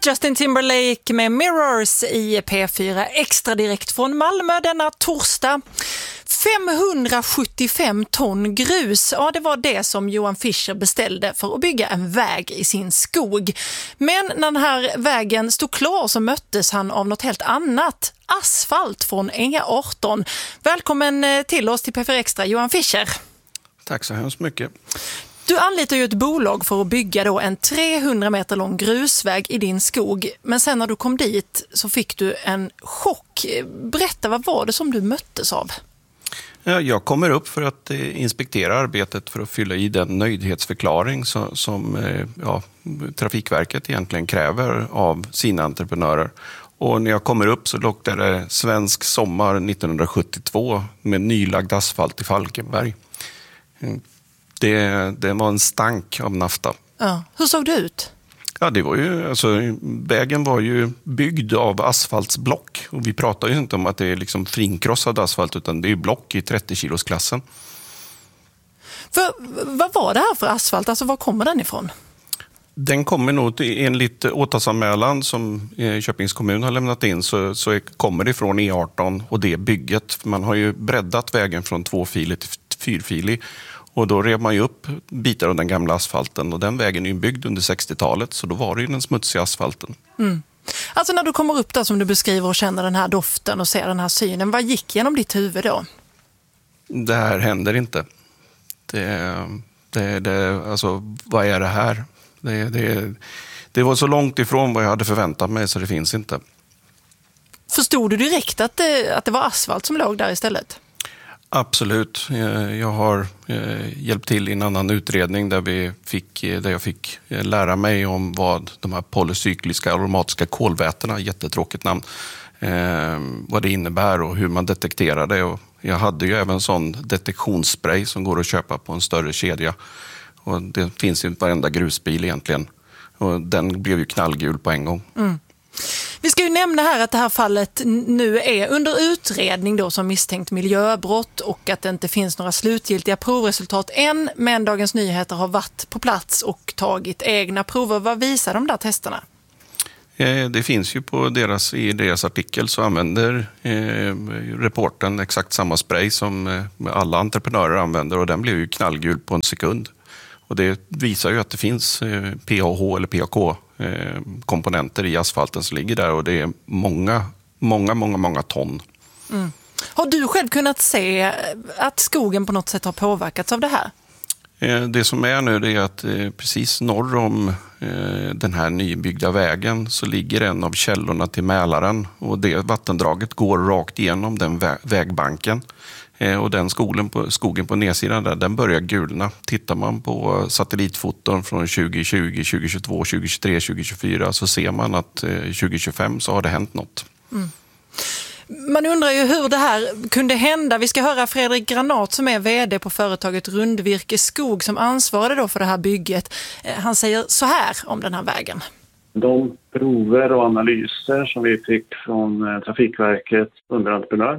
Justin Timberlake med Mirrors i P4 Extra direkt från Malmö denna torsdag. 575 ton grus, ja det var det som Johan Fischer beställde för att bygga en väg i sin skog. Men när den här vägen stod klar så möttes han av något helt annat. Asfalt från E18. Välkommen till oss till P4 Extra, Johan Fischer. Tack så hemskt mycket. Du anlitar ju ett bolag för att bygga då en 300 meter lång grusväg i din skog. Men sen när du kom dit så fick du en chock. Berätta, vad var det som du möttes av? Jag kommer upp för att inspektera arbetet för att fylla i den nöjdhetsförklaring som Trafikverket egentligen kräver av sina entreprenörer. Och när jag kommer upp så luktar det svensk sommar 1972 med nylagd asfalt i Falkenberg. Det var en stank av nafta. Ja. Hur såg det ut? Ja, det var ju, vägen var ju byggd av asfaltsblock. Och vi pratar ju inte om att det är liksom finkrossad asfalt, utan det är block i 30-kilosklassen. Vad var det här för asfalt? Alltså, var kommer den ifrån? Den kommer nog enligt åtalsanmälan som Köpings kommun har lämnat in så kommer det från E18 och det bygget. Man har ju breddat vägen från 2-filig till 4-filig. Och då rev man ju upp bitar av den gamla asfalten och den vägen är ju byggd under 60-talet så då var det ju den smutsiga asfalten. Mm. Alltså när du kommer upp där som du beskriver och känner den här doften och ser den här synen, vad gick genom ditt huvud då? Det här händer inte. Alltså, vad är det här? Det var så långt ifrån vad jag hade förväntat mig så det finns inte. Förstod du direkt att det var asfalt som låg där istället? Absolut. Jag har hjälpt till i en annan utredning där jag fick lära mig om vad de här polycykliska aromatiska kolvätena, jättetråkigt namn, vad det innebär och hur man detekterar det. Och jag hade ju även sån detektionsspray som går att köpa på en större kedja. Och det finns ju i varenda grusbil egentligen. Och den blev ju knallgul på en gång. Mm. Vi ska ju nämna här att det här fallet nu är under utredning då som misstänkt miljöbrott och att det inte finns några slutgiltiga provresultat än, men Dagens Nyheter har varit på plats och tagit egna prover. Vad visar de där testerna? Det finns ju i deras artikel så använder reporten exakt samma spray som alla entreprenörer använder och den blir ju knallgul på en sekund. Och det visar ju att det finns PAH eller PAK-komponenter i asfalten som ligger där och det är många ton. Mm. Har du själv kunnat se att skogen på något sätt har påverkats av det här? Det som är nu det är att precis norr om den här nybyggda vägen så ligger en av källorna till Mälaren och det vattendraget går rakt igenom den vägbanken. Och den skogen på nedsidan där, den börjar gulna. Tittar man på satellitfoton från 2020, 2022, 2023, 2024 så ser man att 2025 så har det hänt något. Mm. Man undrar ju hur det här kunde hända. Vi ska höra Fredrik Granat som är vd på företaget Rundvirke Skog som ansvarade då för det här bygget. Han säger så här om den här vägen. De prover och analyser som vi fick från Trafikverket underentreprenör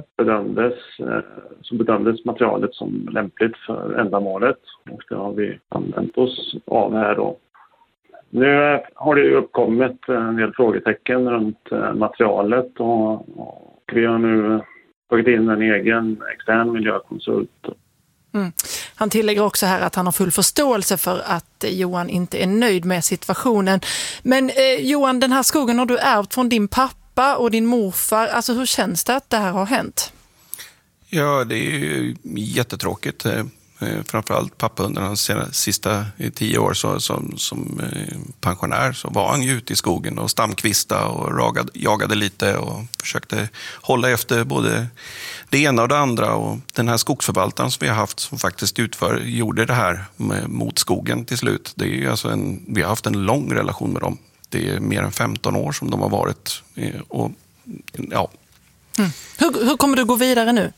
bedömdes materialet som lämpligt för ändamålet och det har vi använt oss av här då. Nu har det uppkommit en del frågetecken runt materialet och vi har nu tagit in en egen extern miljökonsult. Mm. Han tillägger också här att han har full förståelse för att Johan inte är nöjd med situationen. Men Johan, den här skogen har du ärvt från din pappa och din morfar. Alltså hur känns det att det här har hänt? Ja, det är ju jättetråkigt. Framförallt pappa under hans sista 10 år som pensionär så var han ju ute i skogen och stamkvista och jagade lite och försökte hålla efter både det ena och det andra. Och den här skogsförvaltaren som vi har haft som faktiskt gjorde det här mot skogen till slut. Det är ju alltså vi har haft en lång relation med dem. Det är mer än 15 år som de har varit. Och, ja. Mm. Hur kommer du gå vidare nu?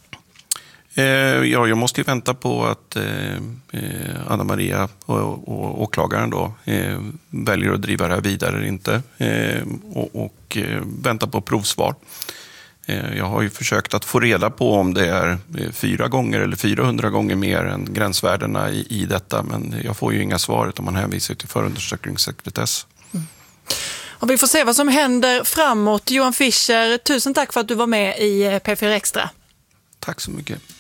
Ja, jag måste ju vänta på att Anna-Maria och åklagaren då väljer att driva det här vidare eller inte och vänta på provsvar. Jag har ju försökt att få reda på om det är 4 gånger eller 400 gånger mer än gränsvärdena i detta, men jag får ju inga svar utan man hänvisar till förundersökningssekretess. Och vi får se vad som händer framåt. Johan Fischer, tusen tack för att du var med i P4 Extra. Tack så mycket.